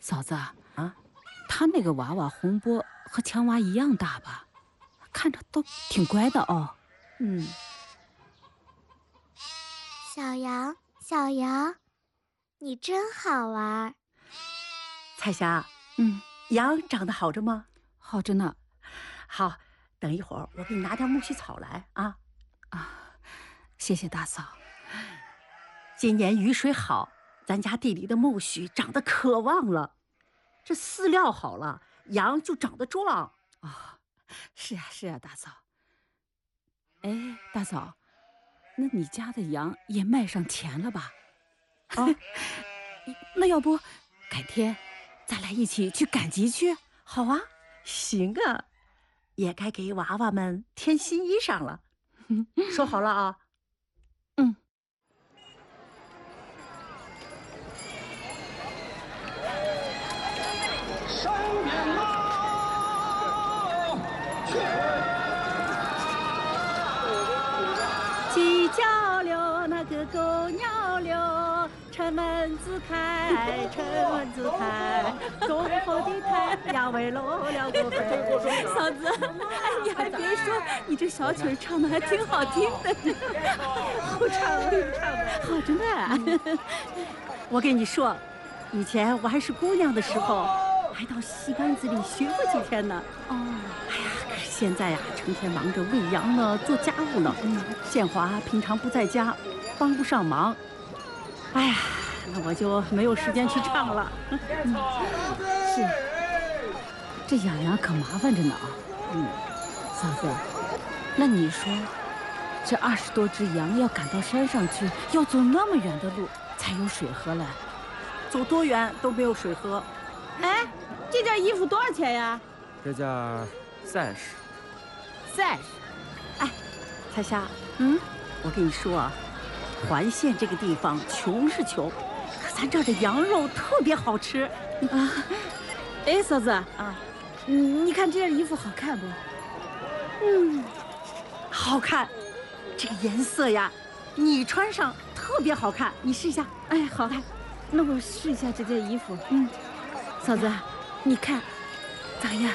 嫂子啊， 他那个娃娃红波和强娃一样大吧？看着都挺乖的哦。 嗯。 小羊，小羊，你真好玩。 彩霞， 嗯， 羊长得好着吗？ 好着呢。 好，等一会儿我给你拿点苜蓿草来啊。 谢谢大嫂。 今年雨水好，咱家地里的苜蓿长得可旺了。这饲料好了，羊就长得壮。 是呀是呀，大嫂。哎，大嫂，那你家的羊也卖上钱了吧？ 啊， 那要不改天咱俩一起去赶集去？ 好啊，行啊，也该给娃娃们添新衣裳了。说好了啊。 嗯。 上面喽， 鸡叫了，那个狗鸟了，城门子开，城门子开，忠厚的太阳为落了个飞。 嫂子，哎，你还别说，你这小曲儿唱的还挺好听的， 好唱的。 好着呢。 我跟你说，以前我还是姑娘的时候，还到戏班子里学过几天呢。哎呀，可是现在呀，成天忙着喂羊呢，做家务呢。宪华平常不在家，帮不上忙。哎呀，那我就没有时间去唱了。 是，这养羊可麻烦着呢啊。嫂子，那你说，这20多只羊要赶到山上去，要走那么远的路才有水喝了， 走多远都没有水喝。 哎，这件衣服多少钱呀这件30。 ？30。 哎，彩霞，我跟你说啊，环县这个地方穷是穷，可咱这儿的羊肉特别好吃啊。哎，嫂子啊。 你看这件衣服好看不？ 好看，这个颜色呀，你穿上特别好看，你试一下。 哎，好，那我试一下这件衣服。嫂子，你看咋样？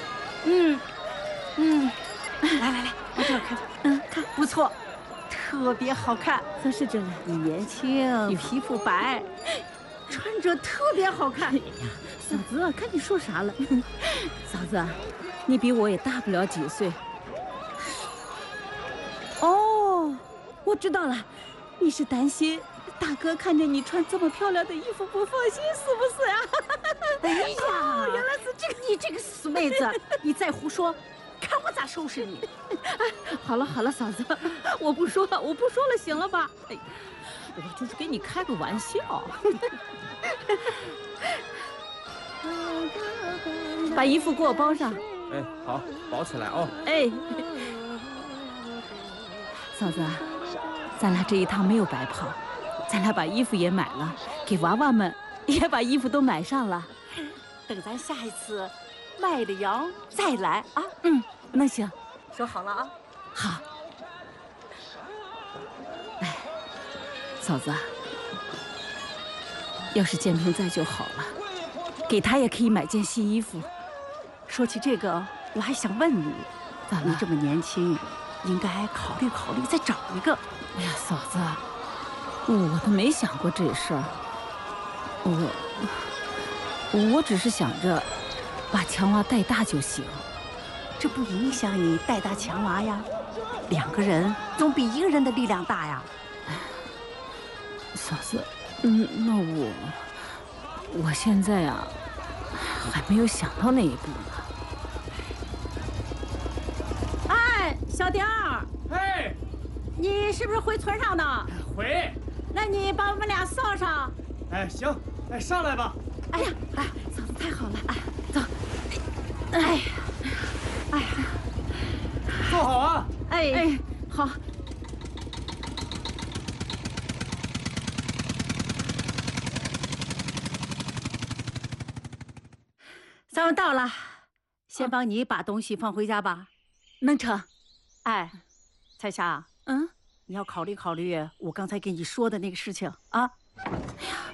来，我这儿看，看不错，特别好看， 合适着呢。 你年轻，皮肤白，穿着特别好看。 哎呀，嫂子，看你说啥了？嫂子，你比我也大不了几岁。哦，我知道了，你是担心大哥看见你穿这么漂亮的衣服不放心，是不是呀？ 哎呀， 原来是这个， 你这个死妹子，你再胡说，看我咋收拾你！ 好了，嫂子，我不说了，行了吧？哎，我就是给你开个玩笑。把衣服给我包上。 哎，好，包起来哦。 哎，嫂子，咱俩这一趟没有白跑，咱俩把衣服也买了，给娃娃们也把衣服都买上了。 等咱下一次卖了羊再来啊！ 那行， 说好了啊。 好。哎，嫂子，要是建平在就好了，给他也可以买件新衣服。 说起这个，我还想问你， 咋了？ 你这么年轻，应该考虑考虑再找一个。 哎呀，嫂子，我都没想过这事儿。我只是想着把强娃带大就行。 这不影响你带大强娃呀，2个人总比1个人的力量大呀。 嫂子，那我现在呀，还没有想到那一步呢。哎，小丁儿， 嘿， 你是不是回村上的？ 回。 那你把我们俩送上。 哎，行，哎，上来吧。 哎呀，嫂子太好了，走。 坐好啊。 哎，好。 咱们到了，先帮你把东西放回家吧。 能成。 彩霞，你要考虑考虑我刚才跟你说的那个事情啊。